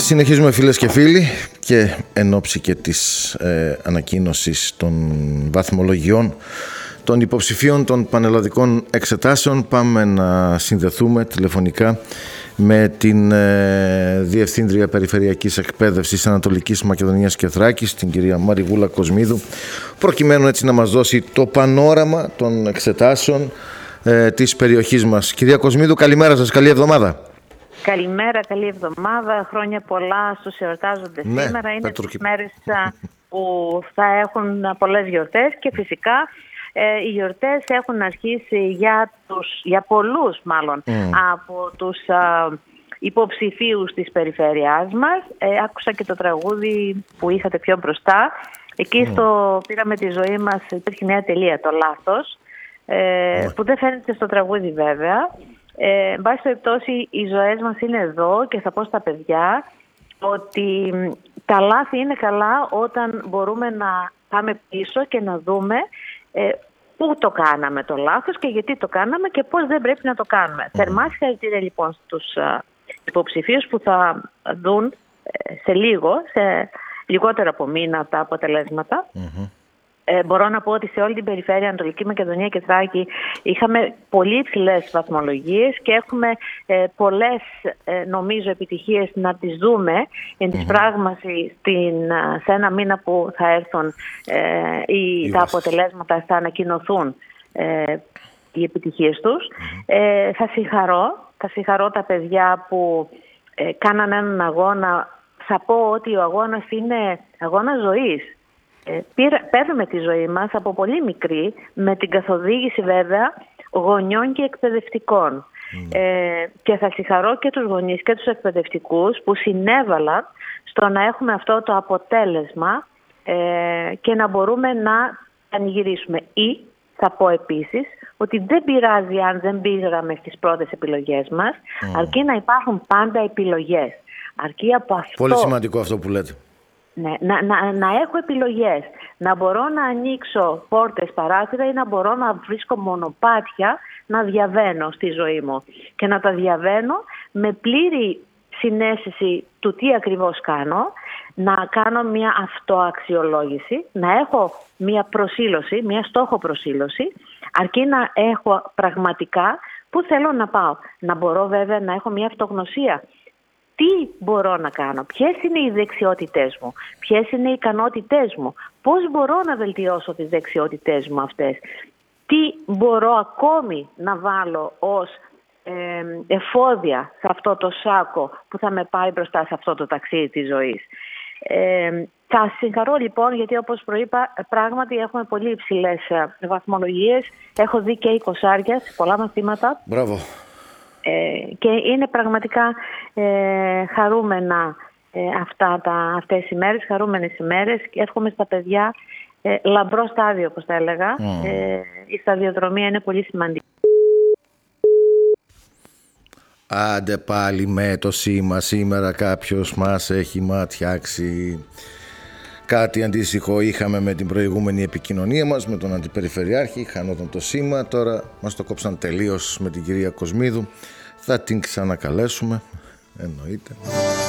Συνεχίζουμε φίλες και φίλοι και εν ώψη και της ανακοίνωσης των βαθμολογιών των υποψηφίων των πανελλαδικών εξετάσεων πάμε να συνδεθούμε τηλεφωνικά με την Διευθύντρια Περιφερειακής Εκπαίδευσης Ανατολικής Μακεδονίας και Θράκης, την κυρία Μαριβούλα Κοσμίδου, προκειμένου έτσι να μας δώσει το πανόραμα των εξετάσεων της περιοχής μας. Κυρία Κοσμίδου, καλημέρα σας, καλή εβδομάδα. Καλημέρα, καλή εβδομάδα, χρόνια πολλά στους εορτάζοντες σήμερα. Είναι τις μέρες που θα έχουν πολλές γιορτές και φυσικά οι γιορτές έχουν αρχίσει για πολλούς μάλλον από τους υποψηφίους της περιφέρειάς μας. Άκουσα και το τραγούδι που είχατε πιο μπροστά. Εκεί στο «Πήραμε τη ζωή μας» υπήρχε μια τελεία, το λάθος, που δεν φαίνεται στο τραγούδι βέβαια. Εν πάση περιπτώσει, οι ζωές μας είναι εδώ και θα πω στα παιδιά ότι τα λάθη είναι καλά όταν μπορούμε να πάμε πίσω και να δούμε πού το κάναμε το λάθος και γιατί το κάναμε και πώς δεν πρέπει να το κάνουμε. Θερμά συγχαρητήρια λοιπόν στους υποψηφίους που θα δουν σε λιγότερο από μήνα τα αποτελέσματα. Μπορώ να πω ότι σε όλη την περιφέρεια, Ανατολική Μακεδονία και Θράκη, είχαμε πολύ υψηλές βαθμολογίες και έχουμε πολλές, νομίζω, επιτυχίες να τις δούμε εν της πράγμαση σε ένα μήνα που θα έρθουν τα αποτελέσματα, θα ανακοινωθούν οι επιτυχίες τους. Θα συγχαρώ τα παιδιά που κάναν έναν αγώνα. Θα πω ότι ο αγώνας είναι αγώνας ζωής. Παίρνουμε τη ζωή μας από πολύ μικρή με την καθοδήγηση βέβαια γονιών και εκπαιδευτικών. Και θα συγχαρώ και τους γονείς και τους εκπαιδευτικούς που συνέβαλαν στο να έχουμε αυτό το αποτέλεσμα και να μπορούμε να πανηγυρίσουμε. Ή θα πω επίσης ότι δεν πειράζει αν δεν πήγαμε στις πρώτες επιλογές μας, αρκεί να υπάρχουν πάντα επιλογές. Αρκεί από αυτό... Πολύ σημαντικό αυτό που λέτε. Ναι, να έχω επιλογές, να μπορώ να ανοίξω πόρτες, παράθυρα ή να μπορώ να βρίσκω μονοπάτια να διαβαίνω στη ζωή μου και να τα διαβαίνω με πλήρη συναίσθηση του τι ακριβώς κάνω, να κάνω μια αυτοαξιολόγηση, να έχω μια προσήλωση, μια στόχο προσήλωση, αρκεί να έχω πραγματικά πού θέλω να πάω. Να μπορώ βέβαια να έχω μια αυτογνωσία. Τι μπορώ να κάνω, ποιες είναι οι δεξιότητές μου, ποιες είναι οι ικανότητές μου, πώς μπορώ να βελτιώσω τις δεξιότητές μου αυτές, τι μπορώ ακόμη να βάλω ως εφόδια σε αυτό το σάκο που θα με πάει μπροστά σε αυτό το ταξίδι της ζωής. Θα συγχαρώ λοιπόν γιατί όπως προείπα πράγματι έχουμε πολύ υψηλές βαθμολογίες, έχω δει και 20 σε πολλά μαθήματα. Μπράβο. Και είναι πραγματικά χαρούμενα αυτές οι μέρες, χαρούμενες ημέρες και εύχομαι στα παιδιά λαμπρό στάδιο, όπως τα έλεγα. Η σταδιοδρομία είναι πολύ σημαντική. Άντε πάλι με το σήμα, σήμερα κάποιος μας έχει ματιάξει. Κάτι αντίστοιχο είχαμε με την προηγούμενη επικοινωνία μας με τον Αντιπεριφερειάρχη, χανόταν το σήμα, τώρα μας το κόψαν τελείως με την κυρία Κοσμίδου. Θα την ξανακαλέσουμε, εννοείται.